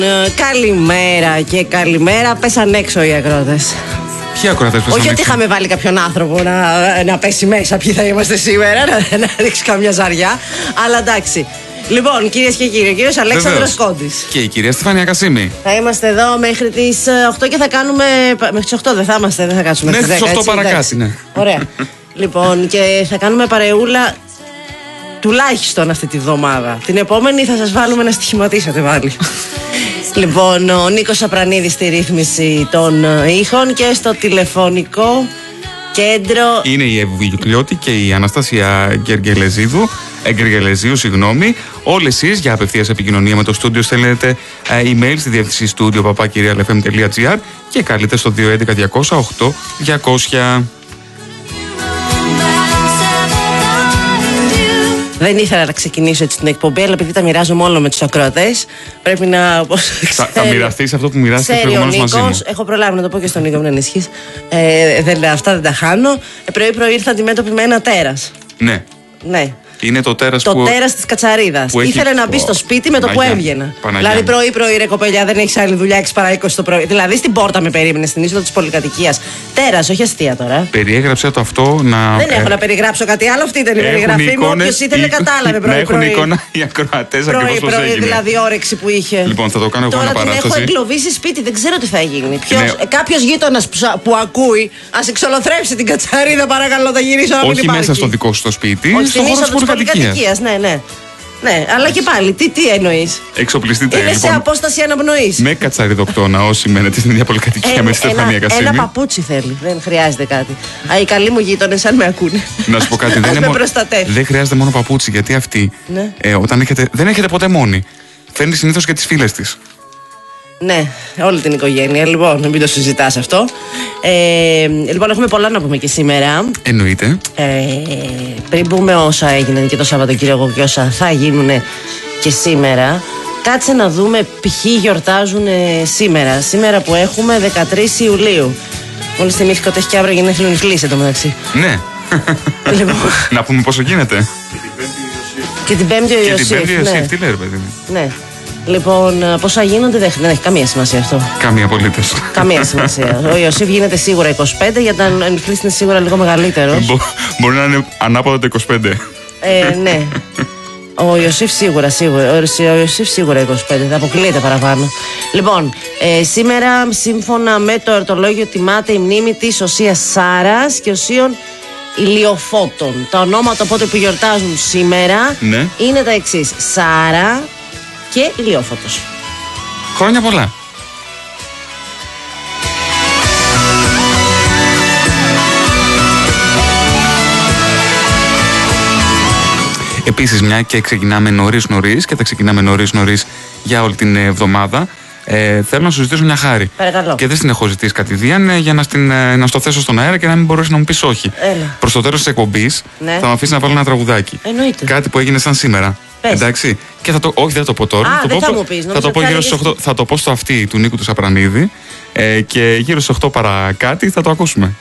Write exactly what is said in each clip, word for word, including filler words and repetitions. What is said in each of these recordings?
Ε, καλημέρα και καλημέρα. Πέσαν έξω οι ακρότες. Ποιοι ακροατές πέσαν Όχι έξω? ότι είχαμε βάλει κάποιον άνθρωπο να, να πέσει μέσα. Ποιοι θα είμαστε σήμερα, να, να ρίξει καμιά ζαριά. Αλλά εντάξει. Λοιπόν, κυρίες και κύριοι, ο κύριος Αλέξανδρος Κόντης. Και η κυρία Στεφανία Κασίμη. Θα είμαστε εδώ μέχρι τις οκτώ και θα κάνουμε. Μέχρι τις οκτώ δεν θα είμαστε, δεν θα κάτσουμε μέχρι τις δέκα, οκτώ έτσι, παρακάτω, ναι. Ωραία. Λοιπόν, και θα κάνουμε παρεούλα τουλάχιστον αυτή τη βδομάδα. Την επόμενη θα σας βάλουμε να στοιχηματίσετε πάλι. Λοιπόν, ο Νίκος Σαπρανίδης στη ρύθμιση των ήχων και στο τηλεφωνικό κέντρο είναι η Ευβουλιώτη και η Αναστασία Γκεργελεζίδου, Γκεργελεζίου, συγγνώμη. Όλες εσείς για απευθείας επικοινωνία με το στούντιο στέλνετε email στη διεύθυνση στούντιο παπά κυρία ελ εφ εμ τελεία τζι άρ και καλείτε στο δύο έντεκα διακόσια οκτώ διακόσια. Δεν ήθελα να ξεκινήσω έτσι την εκπομπή, αλλά επειδή τα μοιράζομαι όλο με τους ακροατές, πρέπει να. Θα, θα μοιραστείς αυτό που μοιράστηκε προηγουμένως μαζί μου. Έχω προλάβει να το πω και στον Νίκο, μην ανησυχείς. Ε, δεν, αυτά δεν τα χάνω. Ε, Πρωί-πρωί ήρθα αντιμέτωπη με ένα τέρας. Ναι. Ναι. Είναι το τέρας το που... τέρας της Κατσαρίδας. Ήθελε έχει... να μπει στο σπίτι με το Παναγιά. Που έβγαινα. Παναγιά. Δηλαδή, πρωί-πρωί ρε κοπελιά, δεν έχει άλλη δουλειά, έξι παρά είκοσι το πρωί. Δηλαδή, στην πόρτα με περίμενε, στην είσοδο της πολυκατοικίας. Τέρας, όχι αστεία τώρα. Περιέγραψε το αυτό να. Δεν έχω να περιγράψω κάτι άλλο, αυτή ήταν η περιγραφή μου. Όποιος ήθελε, κατάλαβε πρωί. Να έχουν εικόνα οι ακροατές ακριβώς πώς έγινε. Δηλαδή, όρεξη που είχε. Λοιπόν, θα το κάνω εγώ ένα παράσταση. Τώρα την έχω εγκλωβίσει σπίτι, δεν ξέρω τι θα γίνει. Κάποιο γείτονα που ακούει, α εξολοθρέψει την Κατσαρίδα, παρακαλώ, θα γυρίσω να μην υπάρχει. Όχι μέσα στο δικό σου το σπίτι, στην είσοδο της πολυκατοικίας. Ναι, ναι. Ναι, αλλά και πάλι, τι, τι εννοείς? Εξοπλιστείτε. Είναι λοιπόν, σε απόσταση αναπνοής. Με κατσαριδοκτώνα, όσοι μένετε στην ίδια πολυκατοικία ε, με τη Στεφανία Κασίμη. Ένα παπούτσι θέλει, δεν χρειάζεται κάτι. Α, οι καλοί μου γείτονες, αν με ακούνε. Να σου πω κάτι, δεν, είναι μόνο, δεν χρειάζεται μόνο παπούτσι, γιατί αυτή ναι. ε, όταν έχετε, δεν έχετε ποτέ μόνη. Φέρνει συνήθως και τις φίλες της. Ναι, όλη την οικογένεια. Λοιπόν, μην το συζητάς αυτό. Ε, λοιπόν, έχουμε πολλά να πούμε και σήμερα. Εννοείται. Ε, πριν πούμε όσα έγιναν και το Σαββατοκύριακο και όσα θα γίνουν και σήμερα, κάτσε να δούμε ποιοι γιορτάζουν σήμερα. Σήμερα που έχουμε δεκατρείς Ιουλίου. Μόλις θυμήθηκα ότι έχει και αύριο γενέθλιο νυφλής εντωμεταξύ. Ναι. Λοιπόν. Να πούμε πόσο γίνεται. Και την Πέμπτη ο Ιωσήφ. Και την Πέμπτη ο Ιωσήφ, τι λέει, ρε παιδί μου. Ναι. Λοιπόν, πόσα γίνονται δεν, δεν έχει καμία σημασία αυτό. Καμία απολύτως. Καμία σημασία. Ο Ιωσήφ γίνεται σίγουρα είκοσι πέντε, γιατί ο Νυφλής είναι σίγουρα λίγο μεγαλύτερος. Μπο, μπορεί να είναι ανάποδα το είκοσι πέντε. Ε, ναι. Ο Ιωσήφ σίγουρα, σίγουρα. Ο Ιωσήφ σίγουρα είκοσι πέντε, θα αποκλείεται παραπάνω. Λοιπόν, ε, σήμερα σύμφωνα με το εορτολόγιο τιμάται η μνήμη της Οσίας Σάρας και Οσίων Ηλιοφώτων. Τα ονόματα οπότε που γιορτάζουν σήμερα ναι. είναι τα εξής: Σάρα και Ηλιόφωτος. Χρόνια πολλά. Επίσης, μια και ξεκινάμε νωρίς νωρίς και θα ξεκινάμε νωρίς νωρίς για όλη την εβδομάδα, ε, θέλω να σου ζητήσω μια χάρη. Παρακαλώ. Και δεν την έχω ζητήσει κατηδίαν ε, για να, στην, ε, να στο θέσω στον αέρα και να μην μπορείς να μου πεις όχι. Έλα. Προς το τέλος της εκπομπής ναι. θα μου αφήσει να βάλω ένα τραγουδάκι. Εννοείται. Κάτι που έγινε σαν σήμερα. Πες. Εντάξει. Και θα το, όχι, δεν θα το πω τώρα. Α, θα, το δεν πω, θα, μου πεις, θα, το πω γύρω στις οκτώ, θα το πω στο αυτί του Νίκου του Σαπρανίδη ε, και γύρω στις οκτώ παρά κάτι θα το ακούσουμε.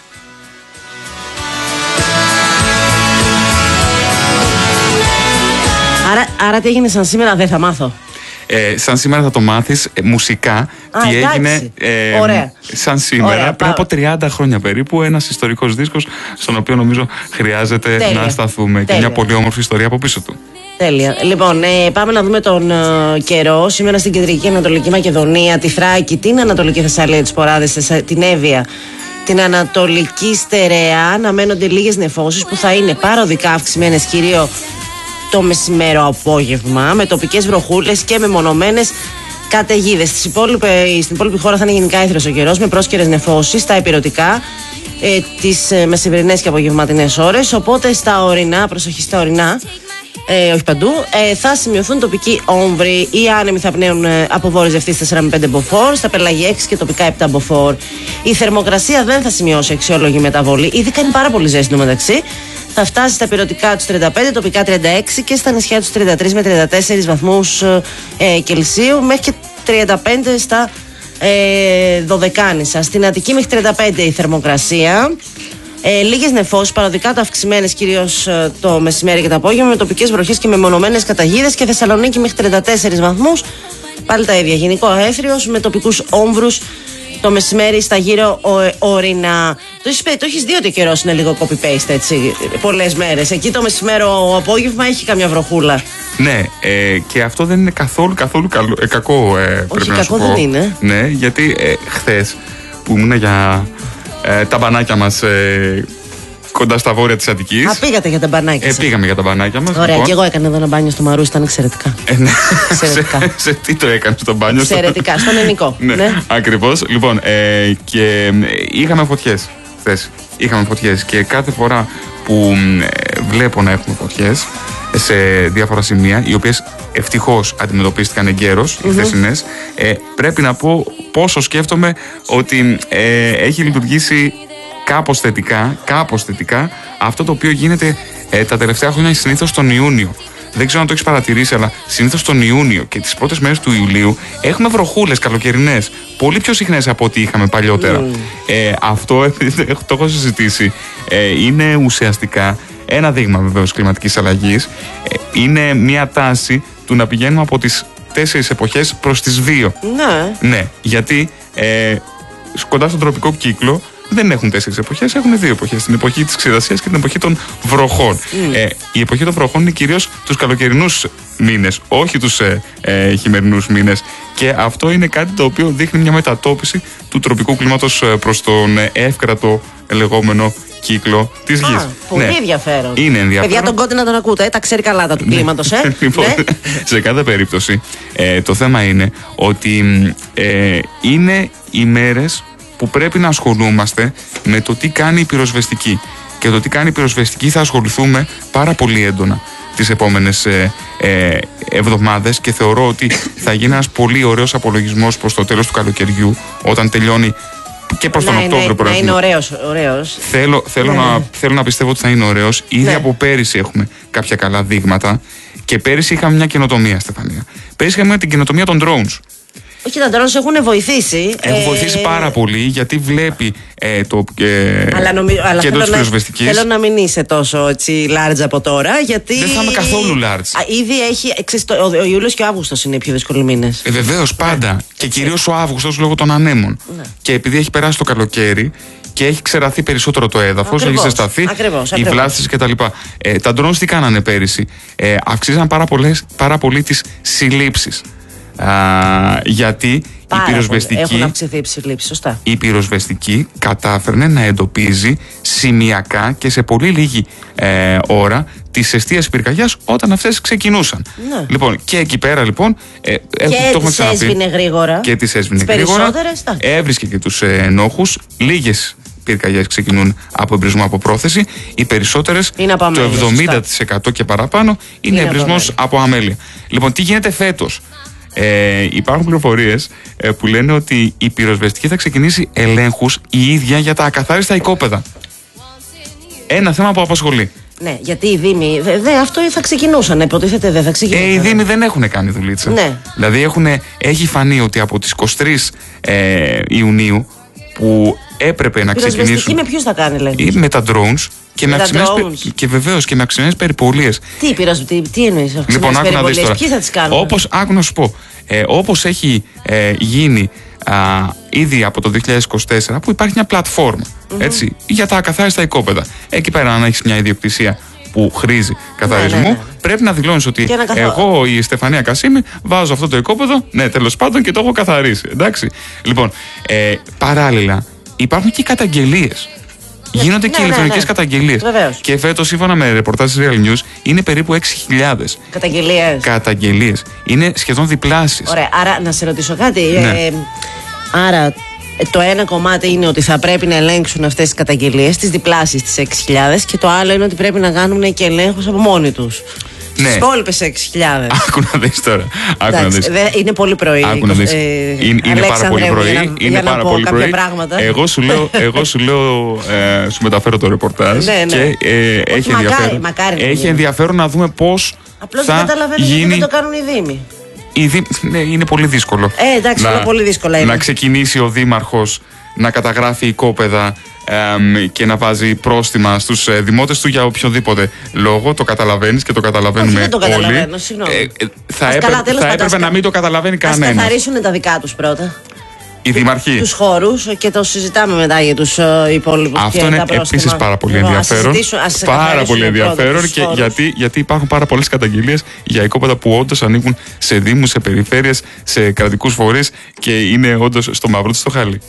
Άρα, άρα τι έγινε σαν σήμερα δεν θα μάθω. Ε, σαν σήμερα θα το μάθεις ε, μουσικά. Α, τι εντάξει. έγινε ε, σαν σήμερα. Ωραία, πριν από τριάντα χρόνια περίπου, ένας ιστορικός δίσκος στον οποίο νομίζω χρειάζεται Τέλεια. να σταθούμε. Τέλεια. Και μια πολύ όμορφη ιστορία από πίσω του. Τέλεια. Λοιπόν, ε, πάμε να δούμε τον ε, καιρό. Σήμερα στην Κεντρική Ανατολική Μακεδονία, τη Θράκη, την Ανατολική Θεσσαλία, τις Ποράδες, την Εύβοια, την Ανατολική Στερεά αναμένονται λίγες νεφώσεις που θα είναι παροδικά αυξημένες κυρίως το μεσημέρο απόγευμα, με τοπικές βροχούλες και μεμονωμένες καταιγίδες. Στην υπόλοιπη χώρα θα είναι γενικά έθριος ο καιρός, με πρόσκαιρες νεφώσεις στα ηπειρωτικά ε, τις ε, μεσημερινές και απογευματινές ώρες. Οπότε στα ορεινά, προσοχή στα ορεινά, ε, όχι παντού, ε, θα σημειωθούν τοπικοί όμβροι. Οι άνεμοι θα πνέουν ε, από βόρειες ευθύς τέσσερα με πέντε μποφόρ, στα πελαγία έξι και τοπικά επτά μποφόρ. Η θερμοκρασία δεν θα σημειώσει αξιόλογη μεταβολή, ήδη κάνει πάρα πολύ ζέστη μεταξύ. Θα φτάσει στα πυρωτικά τους τριάντα πέντε, τοπικά τριάντα έξι και στα νησιά τους τριάντα τρεις με τριάντα τέσσερις βαθμούς ε, Κελσίου, μέχρι και τριάντα πέντε στα ε, Δωδεκάνησα. Στην Αττική μέχρι τριάντα πέντε η θερμοκρασία. Ε, λίγες νεφώσεις, παροδικά το αυξημένες κυρίως ε, το μεσημέρι και το απόγευμα, με τοπικές βροχές και μεμονωμένες καταιγίδες, και Θεσσαλονίκη μέχρι τριάντα τέσσερις βαθμούς. Πάλι τα ίδια. Γενικό αέθριος με τοπικούς όμβρους το μεσημέρι στα γύρω ορεινά. Το έχεις πει, το έχεις δει ότι ο καιρός είναι λίγο copy-paste έτσι πολλές μέρες. Εκεί το μεσημέρι ο απόγευμα έχει καμιά βροχούλα. Ναι, ε, και αυτό δεν είναι καθόλου, καθόλου καλό, ε, κακό. Ε, Όχι, πρέπει να κακό σου πω. δεν είναι. Ναι, γιατί ε, χθες που ήμουν για ε, τα μπανάκια μας ε, κοντά στα βόρεια της Αττικής. Α, πήγατε για τα μπανάκια. Ε, πήγαμε για τα μπανάκια μας. Ωραία, λοιπόν. και εγώ έκανα εδώ ένα μπάνιο στο Μαρούσι, ήταν εξαιρετικά. Ε, ναι. Εξαιρετικά. σε, σε τι το έκανε στο μπάνιο? Εξαιρετικά, στον ελληνικό. ναι, ναι. Ακριβώς. Λοιπόν, ε, και ε, είχαμε φωτιές χθες. Είχαμε φωτιές και κάθε φορά που ε, βλέπω να έχουμε φωτιές σε διάφορα σημεία, οι οποίες ευτυχώς αντιμετωπίστηκαν εγκαίρως, mm-hmm. οι χθεσινές, ε, πρέπει να πω πόσο σκέφτομαι ότι ε, έχει λειτουργήσει κάπως θετικά, κάπως θετικά αυτό το οποίο γίνεται ε, τα τελευταία χρόνια συνήθως τον Ιούνιο. Δεν ξέρω αν το έχεις παρατηρήσει, αλλά συνήθως τον Ιούνιο και τις πρώτες μέρες του Ιουλίου έχουμε βροχούλες καλοκαιρινές, πολύ πιο συχνές από ό,τι είχαμε παλιότερα. Mm. Ε, αυτό το έχω συζητήσει. Ε, είναι ουσιαστικά ένα δείγμα βεβαίως κλιματικής αλλαγής. Ε, είναι μια τάση του να πηγαίνουμε από τις τέσσερις εποχές προς τις δύο. Ναι. Ναι, γιατί ε, κοντά στον τροπικό κύκλο δεν έχουν τέσσερις εποχές, έχουν δύο εποχές. Την εποχή της ξηρασίας και την εποχή των βροχών. Mm. Ε, η εποχή των βροχών είναι κυρίως τους καλοκαιρινούς μήνες, όχι τους ε, ε, χειμερινούς μήνες. Και αυτό είναι κάτι το οποίο δείχνει μια μετατόπιση του τροπικού κλίματος προς τον ε, εύκρατο λεγόμενο κύκλο της γης. Α, πολύ ναι. ενδιαφέρον. Είναι ενδιαφέρον. Παιδιά, τον Κόντι να τον ακούτε, ε, τα ξέρει καλά τα του κλίματος, ε. Λοιπόν, ναι. σε κάθε περίπτωση, ε, το θέμα είναι ότι ε, είναι οι μέρες που πρέπει να ασχολούμαστε με το τι κάνει η πυροσβεστική. Και το τι κάνει η πυροσβεστική θα ασχοληθούμε πάρα πολύ έντονα τις επόμενες ε, ε, εβδομάδες, και θεωρώ ότι θα γίνει ένας πολύ ωραίος απολογισμός προς το τέλος του καλοκαιριού, όταν τελειώνει και προς τον να, Οκτώβριο. Να, να είναι ωραίος, ωραίος. Θέλω, θέλω, ναι. να, θέλω να πιστεύω ότι θα είναι ωραίος. Ήδη ναι. από πέρυσι έχουμε κάποια καλά δείγματα, και πέρυσι είχαμε μια καινοτομία, Στεφανία. Πέρυσι είχαμε την καινοτομία των drones. Όχι, τα drones έχουν βοηθήσει. Έχουν βοηθήσει ε... πάρα πολύ, γιατί βλέπει ε, το ε, αλλά νομι... αλλά κέντρο της να... πυροσβεστικής. Θέλω να μην είσαι τόσο έτσι, large από τώρα, γιατί. Δεν θα είμαι καθόλου large. Α, ήδη έχει. Εξες, το, ο, ο Ιούλιος και ο Αύγουστος είναι οι πιο δύσκολοι μήνες. Ε, βεβαίως, πάντα. Ναι. Και κυρίως ο Αύγουστος λόγω των ανέμων. Ναι. Και επειδή έχει περάσει το καλοκαίρι και έχει ξεραθεί περισσότερο το έδαφος, έχει ζεσταθεί, οι βλάστες κτλ. Ε, τα drones τι κάνανε πέρυσι? Ε, αυξήσαν πάρα, πολλές, πάρα πολύ τις συλλήψεις. Α, γιατί πάρα η πυροσβεστική, έχουν αυξηθεί οι συλλήψεις, σωστά. Η πυροσβεστική κατάφερνε να εντοπίζει σημειακά και σε πολύ λίγη ε, ώρα τις αιστείες πυρκαγιάς όταν αυτές ξεκινούσαν. Ναι. Λοιπόν, και εκεί πέρα λοιπόν ε, και το τις έσβηνε γρήγορα. Και τις έσβηνε γρήγορα. Έβρισκε και τους ε, ενόχους. Λίγες πυρκαγιές ξεκινούν από εμπρισμό από πρόθεση. Οι περισσότερες, το εβδομήντα τοις εκατό και παραπάνω, είναι, είναι εμπρισμός από αμέλεια. Λοιπόν, τι γίνεται φέτος? Ε, υπάρχουν πληροφορίες ε, που λένε ότι η πυροσβεστική θα ξεκινήσει ελέγχους η ίδια για τα ακαθάριστα οικόπεδα. Ένα θέμα που απασχολεί. Ναι, γιατί οι Δήμοι, δε, δε, αυτό θα ξεκινούσαν, υποτίθεται δεν θα ξεκινούσαν. Ε, οι Δήμοι δεν έχουν κάνει δουλίτσα. Ναι. Δηλαδή έχουν, έχει φανεί ότι από τις εικοστή τρίτη ε, Ιουνίου που έπρεπε να ξεκινήσουν. Πυροσβεστική με ποιους θα κάνει, λέει? Με τα drones. Και, με αυξημένες, και βεβαίως και με αυξημένες περιπολίες. Τι, πυροσβεστική, τι εννοείς αυξημένες λοιπόν, περιπολίες, ποιοι θα τις κάνουν? Όπως, άκου να σου πω, ε, όπως έχει ε, γίνει α, ήδη από το δύο χιλιάδες είκοσι τέσσερα, που υπάρχει μια πλατφόρμα mm-hmm. έτσι, για τα ακαθάριστα οικόπεδα. Εκεί πέρα, αν έχεις μια ιδιοκτησία που χρήζει καθαρισμού, ναι, ναι, ναι. πρέπει να δηλώνεις ότι εγώ, η Στεφανία Κασίμη, βάζω αυτό το οικόπεδο, ναι, τέλος πάντων, και το έχω καθαρίσει. Εντάξει. Λοιπόν, ε, παράλληλα, υπάρχουν και καταγγελίες. Γίνονται ναι, και ναι, ηλεκτρονικές ναι, ναι. καταγγελίες. Βεβαίως. Και φέτος, σύμφωνα με ρεπορτάζ της Real News, είναι περίπου έξι χιλιάδες. Καταγγελίες. Καταγγελίες. Είναι σχεδόν διπλάσεις. Ωραία, άρα να σε ρωτήσω κάτι. Ναι. Ε, άρα, το ένα κομμάτι είναι ότι θα πρέπει να ελέγξουν αυτές τις καταγγελίες, τις διπλάσεις τις έξι χιλιάδες, και το άλλο είναι ότι πρέπει να κάνουν και ελέγχους από μόνοι τους. Ναι. Στις υπόλοιπες έξι χιλιάδες. Άκου να δεις τώρα. Άκου να δεις. Δε, είναι πολύ πρωί. Άκου να δεις. Ε, είναι είναι πάρα πολύ πρωί. Για, είναι για πάρα να πω πολύ κάποια πρωί. πράγματα. Εγώ σου λέω, εγώ σου, λέω ε, σου μεταφέρω το ρεπορτάζ. Ναι, ναι. Και ε, έχει, μακάρι, ενδιαφέρον, μακάρι έχει ενδιαφέρον να δούμε πώς. Απλώς δεν καταλαβαίνω γιατί δεν το κάνουν οι Δήμοι. Οι Δήμοι, ναι, είναι πολύ δύσκολο. Ε, εντάξει, να, πολύ δύσκολα είναι. Να ξεκινήσει ο Δήμαρχος να καταγράφει οικόπεδα ε, και να βάζει πρόστιμα στους ε, δημότες του για οποιοδήποτε λόγο. Το καταλαβαίνεις και το καταλαβαίνουμε. Όχι, δεν το καταλαβαίνω, συγγνώμη. Ε, ε, θα έπρεπε, καλά, θα έπρεπε πάντα, να μην το καταλαβαίνει κανένας. Ας καθαρίσουν τα δικά τους πρώτα. Οι δήμαρχοι. Τους χώρους και το συζητάμε μετά για τους uh, υπόλοιπους. Αυτό είναι επίσης πάρα πολύ ενδιαφέρον. Ας πάρα πολύ ενδιαφέρον και γιατί, γιατί υπάρχουν πάρα πολλές καταγγελίες για οικόπεδα που όντως ανήκουν σε δήμους, σε περιφέρειες, σε κρατικούς φορείς και είναι όντως στο μαύρο του στο χάλι.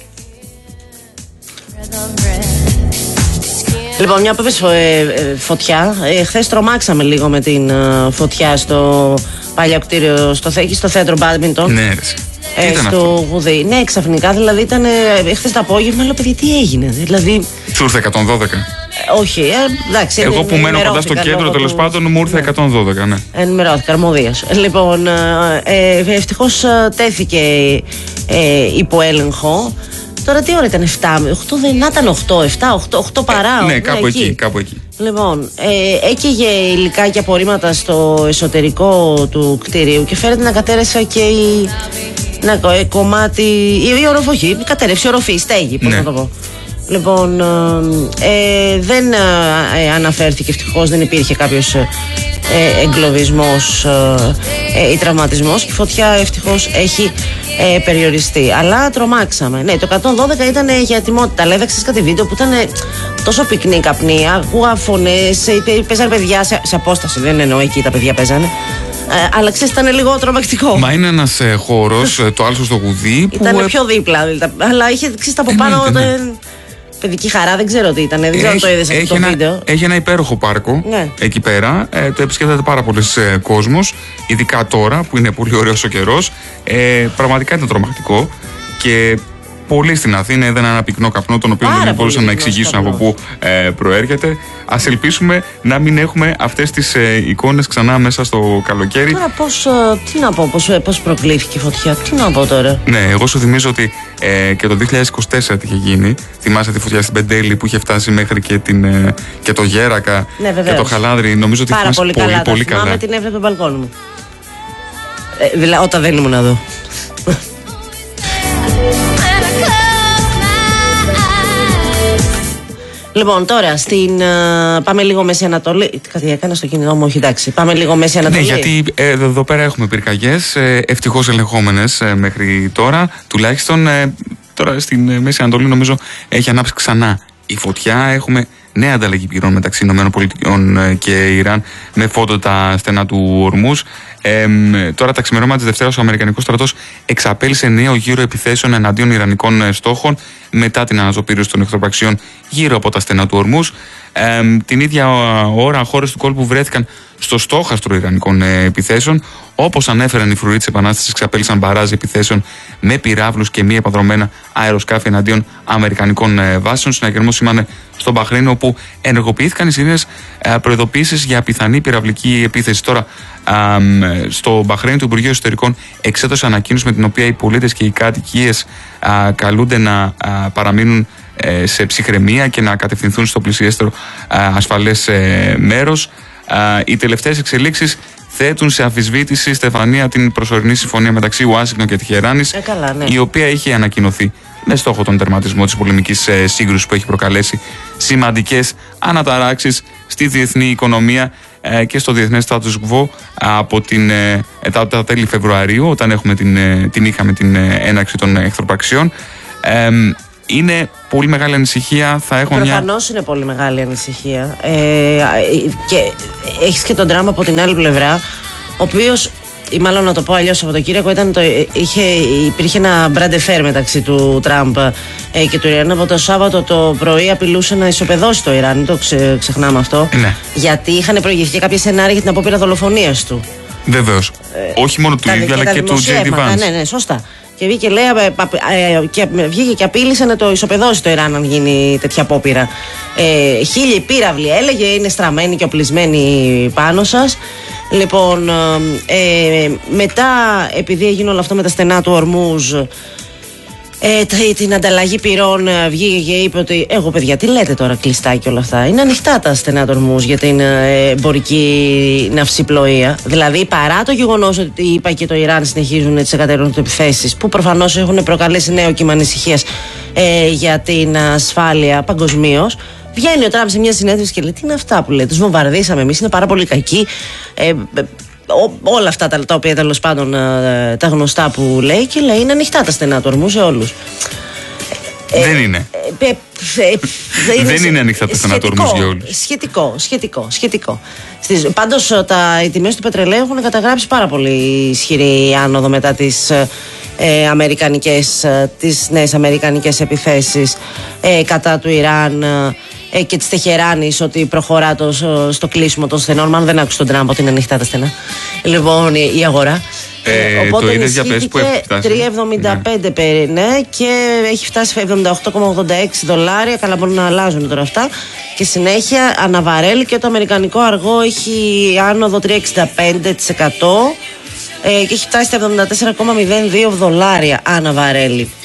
Λοιπόν, μια που είπες ε, φωτιά, ε, χθες τρομάξαμε λίγο με την ε, φωτιά στο παλιό κτίριο, στο, στο θέατρο Μπάντμιντον. Ναι, Ε, στο Γουδί. Ναι, ξαφνικά δηλαδή ήταν χθες το απόγευμα. Λέω, παιδιά, τι έγινε. Δηλαδή. Σου ήρθε εκατόν δώδεκα. Ε, όχι, ε, εντάξει. Εγώ που μένω κοντά στο κέντρο, τέλος πάντων, μου ήρθε ναι. εκατόν δώδεκα, ναι. Ενημερώθηκα, αρμοδίας. Λοιπόν, ε, ευτυχώς τέθηκε ε, υπό έλεγχο. Τώρα τι ώρα ήταν, εφτά, οκτώ, δεν ήταν οκτώ, εφτά, οκτώ, οκτώ παρά. Ε, ναι, κάπου εκεί. εκεί, κάπου εκεί. Λοιπόν, ε, έκαιγε υλικά και απορρίμματα στο εσωτερικό του κτηρίου και φαίνεται να κατέρευσε και η. Να, ε, κομμάτι. Η, η οροφή, κατέρευσε, η οροφή, η στέγη, πώς ναι. να το πω. Λοιπόν, ε, δεν ε, αναφέρθηκε, ευτυχώς δεν υπήρχε κάποιος ε, εγκλωβισμός ε, ή τραυματισμός. Η φωτιά ευτυχώς έχει ε, περιοριστεί. Αλλά τρομάξαμε. Ναι, το εκατόν δώδεκα ήταν για ετοιμότητα. Αλλά έδαξες κάτι βίντεο που ήταν τόσο πυκνή καπνή, ακούγα φωνές, παίζανε παιδιά σε, σε απόσταση. Δεν εννοώ εκεί τα παιδιά παίζανε. Ε, αλλά ξέρεις, ήταν λίγο τρομακτικό. Μα είναι ένας ε, χώρος, ε, το άλλο στο Γουδί. Ήταν που, πιο δίπλα. Δηλαδή, αλλά είχε ξέρεις, από πάνω. Ναι, ναι. Παιδική χαρά, δεν ξέρω τι ήταν. Δεν ξέρω αν το είδες αυτό το βίντεο. Έχει ένα υπέροχο πάρκο ναι. εκεί πέρα. Ε, το επισκέπτεται πάρα πολλοί ε, κόσμος. Ειδικά τώρα που είναι πολύ ωραίος ο καιρός. Ε, πραγματικά ήταν τρομακτικό. Και πολλοί στην Αθήνα είδαν ένα πυκνό καπνό, τον οποίο δεν μπορούσαν να εξηγήσουν από πού ε, προέρχεται. Ας ελπίσουμε να μην έχουμε αυτές τις ε, εικόνες ξανά μέσα στο καλοκαίρι. Τώρα πώς, ε, τι να πω, πώς, πώς προκλήθηκε η φωτιά, τι να πω τώρα. Ναι, εγώ σου θυμίζω ότι ε, και το δύο χιλιάδες είκοσι τέσσερα τι είχε γίνει. Θυμάσαι τη φωτιά στην Πεντέλη που είχε φτάσει μέχρι και, την, ε, και το Γέρακα ναι, και το Χαλάνδρι. Νομίζω ότι πάρα πολύ, πολύ καλά. Πολύ, πολύ καλά. Την έβλεπε μπαλκόνι μου. Ε, δηλαδή, όταν δεν ήμουν εδώ. Λοιπόν, τώρα στην. Uh, πάμε λίγο Μέση Ανατολή. Κάτι έκανα στο κινητό μου, όχι εντάξει. Πάμε λίγο Μέση Ανατολή. Ναι, γιατί ε, εδώ πέρα έχουμε πυρκαγιές, ε, ευτυχώς ελεγχόμενες ε, μέχρι τώρα. Τουλάχιστον ε, τώρα στην ε, Μέση Ανατολή νομίζω έχει ανάψει ξανά η φωτιά. Έχουμε νέα ανταλλαγή πυρών μεταξύ ΗΠΑ και Ιράν με φόντο τα στενά του Ορμούς. Ε, τώρα τα ξημερώματα της Δευτέρας ο Αμερικανικός στρατός εξαπέλυσε νέο γύρο επιθέσεων εναντίον Ιρανικών στόχων μετά την αναζωπήρωση των εχθροπραξιών γύρω από τα στενά του Ορμούς. Ε, την ίδια ώρα χώρες του κόλπου βρέθηκαν στο στόχαστρο Ιρανικών επιθέσεων. Όπως ανέφεραν οι φρουροί της Επανάστασης, εξαπέλυσαν μπαράζ επιθέσεων με πυράβλους και μη επανδρομένα αεροσκάφη εναντίον Αμερικανικών βάσεων. Συναγερμό σήμανε στο Μπαχρέιν, όπου ενεργοποιήθηκαν οι σειρές προειδοποίησεις για πιθανή πυραυλική επίθεση. Τώρα, στο Μπαχρέιν, το Υπουργείο Εσωτερικών εξέδωσε ανακοίνωση με την οποία οι πολίτες και οι κατοικίες καλούνται να παραμείνουν σε ψυχραιμία και να κατευθυνθούν στο πλησιέστερο ασφαλές μέρος. Οι τελευταίες εξελίξεις θέτουν σε αμφισβήτηση, Στεφανία, την προσωρινή συμφωνία μεταξύ Ουάσιγκτον και Τεχεράνης, ε, ναι. η οποία είχε ανακοινωθεί με στόχο τον τερματισμό της πολεμικής ε, σύγκρουσης που έχει προκαλέσει σημαντικές αναταράξεις στη διεθνή οικονομία ε, και στο διεθνές status quo από την, ε, τα, τα τέλη Φεβρουαρίου, όταν έχουμε την, ε, την είχαμε την ε, έναρξη των εχθροπραξιών. Ε, Είναι πολύ μεγάλη ανησυχία. Θα έχω Προφανώς μια... είναι πολύ μεγάλη ανησυχία. Ε, και έχεις και τον Τραμπ από την άλλη πλευρά, ο οποίος, ή μάλλον να το πω αλλιώς, Σαββατοκύριακο ήταν το, είχε, υπήρχε ένα μπραντεφέρ μεταξύ του Τραμπ ε, και του Ιράν. Από το Σάββατο το πρωί απειλούσε να ισοπεδώσει το Ιράν. Το ξε, ξεχνάμε αυτό. Ναι. Γιατί είχαν προηγηθεί κάποια σενάρια για την απόπειρα δολοφονίας του. Βεβαίως. Ε, Όχι μόνο του ίδιου, αλλά και του Τζέι Ντι Vance. Ναι, ναι, σωστά. Και βγήκε, λέει, και, βγήκε και απείλησε να το ισοπεδώσει το Ιράν αν γίνει τέτοια απόπειρα. Ε, χίλιοι πύραυλοι, έλεγε, είναι στραμμένοι και οπλισμένοι πάνω σας. Λοιπόν, ε, μετά, επειδή έγινε όλο αυτό με τα στενά του Ορμούζ, Ε, την ανταλλαγή πυρών βγήκε και είπε ότι εγώ παιδιά τι λέτε τώρα κλειστά και όλα αυτά. Είναι ανοιχτά τα στενά του Ορμούζ για την ε, εμπορική ναυσιπλοεία. Δηλαδή παρά το γεγονός ότι η ΗΠΑ και το Ιράν συνεχίζουν τις εκατέρων του επιθέσεις που προφανώς έχουν προκαλέσει νέο κύμα ανησυχίας ε, για την ασφάλεια παγκοσμίως, βγαίνει ο Τραμπ σε μια συνέντευξη και λέει: τι είναι αυτά που λέει, τους βομβαρδίσαμε εμείς, είναι πάρα πολύ κακοί. Ε, Ό, όλα αυτά τα, τα οποία τέλος πάντων ε, τα γνωστά που λέει, και λέει είναι ανοιχτά τα στενά του Ορμού σε όλους. Δεν είναι. Ε, ε, ε, δεν, δεν είναι ανοιχτά τα στενά του Ορμού για όλους. Σχετικό, σχετικό, σχετικό. Στις, πάντως τα, οι τιμές του πετρελαίου έχουν καταγράψει πάρα πολύ ισχυρή άνοδο μετά τις, ε, αμερικανικές, τις νέες αμερικανικές επιθέσεις ε, κατά του Ιράν ε, και της Τεχεράνης, ότι προχωρά το, στο κλείσιμο των στενών. Μάλλον δεν άκουσε τον Τραμπ ότι είναι ανοιχτά τα στενά. Λοιπόν, η, η αγορά. Ε, οπότε το είδες για πες που έχει φτάσει. τρία εβδομήντα πέντε ναι. περί, ναι, και έχει φτάσει εβδομήντα οκτώ κόμμα ογδόντα έξι δολάρια. Καλά, μπορούν να αλλάζουν τώρα αυτά. Και συνέχεια αναβαρέλει, και το αμερικανικό αργό έχει άνοδο τρία κόμμα εξήντα πέντε τοις εκατό ε, και έχει φτάσει στα εβδομήντα τέσσερα κόμμα μηδέν δύο δολάρια αναβαρέλει.